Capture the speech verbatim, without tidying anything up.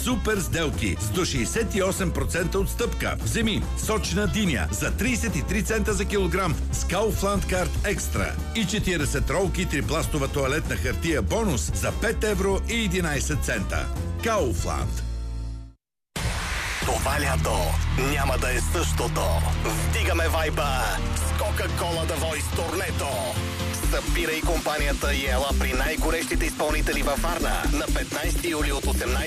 Супер сделки с до шейсет и осем процента отстъпка. Вземи сочна диня за трийсет и три цента за килограм с Kaufland Card Extra и четирийсет ролки трипластова тоалетна хартия бонус за пет евро и единайсет цента. Kaufland. Това лято няма да е същото. Вдигаме вайба с Coca-Cola The Voice турнето. Събирай компанията и ела при най-горещите изпълнители във Варна на петнайсети юли от осемнайсет